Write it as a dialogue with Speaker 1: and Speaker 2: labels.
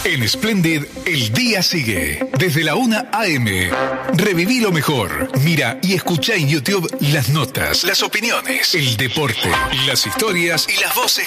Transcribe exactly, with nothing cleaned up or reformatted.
Speaker 1: En Splendid, el día sigue. Desde la una a eme. Reviví lo mejor. Mira y escucha en YouTube las notas, las opiniones, el deporte, las historias y las voces